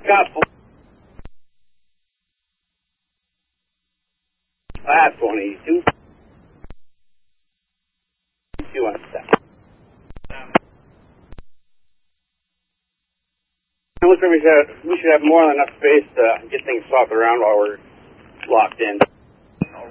Got Last 182. 2 on set. Looks like we should have more than enough space to get things swapped around while we're locked in.